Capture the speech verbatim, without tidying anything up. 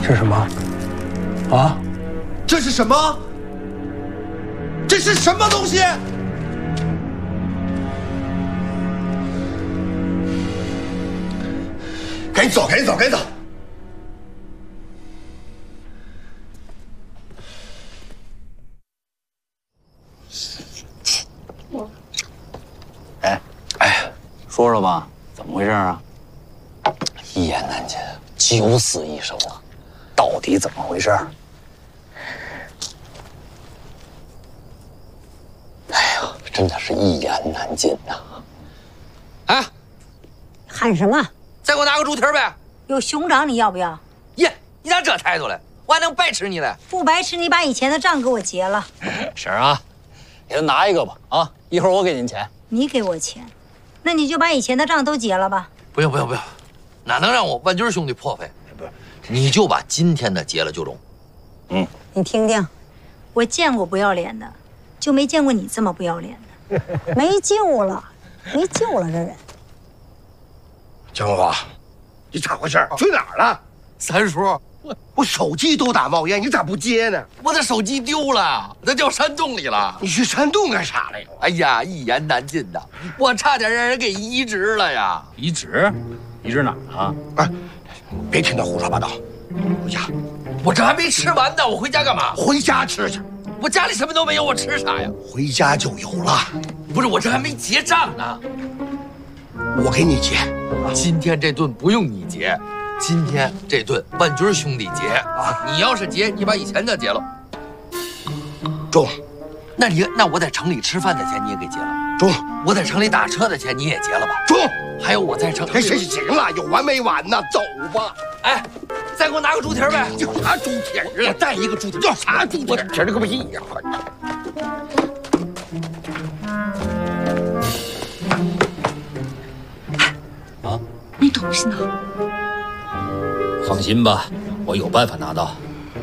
这是什么？啊？ 这是什么？这是什么东西？赶紧走，赶紧走，赶紧走！ 哎哎，说说吧，怎么回事啊？一言难尽，九死一生啊！到底怎么回事？哎呀，真的是一言难尽呐！ 哎， 喊什么？ 再给我拿个猪蹄儿呗！ 有熊掌你要不要？ 耶，你咋这态度嘞？我还能白吃你嘞？ 不白吃，你把以前的账给我结了。 婶儿啊，给他拿一个吧啊！一会儿我给您钱。 你给我钱，那你就把以前的账都结了吧。 不用不用不用，哪能让我万军兄弟破费？不是，你就把今天的结了就中。 嗯， 你听听，我见过不要脸的，就没见过你这么不要脸的。没救了，没救了，这人。 江华，你咋回事？去哪儿了？ 三叔， 我我手机都打冒烟，你咋不接呢？ 我的手机丢了，它掉山洞里了。 你去山洞干啥来着？ 哎呀，一言难尽呐！我差点让人给移植了呀！ 移植？移植哪儿啊？ 哎，别听他胡说八道，回家。 我这还没吃完呢，我回家干嘛？ 回家吃去。 我家里什么都没有，我吃啥呀？ 回家就有了。 不是，我这还没结账呢。 我给你结。 今天这顿不用你结，今天这顿万军兄弟结啊！你要是结，你把以前的结了。 中。 那你那我在城里吃饭的钱你也给结了。 中。 我在城里打车的钱你也结了吧？ 中。 还有我在城…… 行行行了，有完没完呢？走吧。 哎，再给我拿个猪蹄儿呗。 有啥猪蹄儿啊？带一个猪蹄儿，要啥猪蹄儿？这个屁呀！ 那东西呢？ 放心吧，我有办法拿到。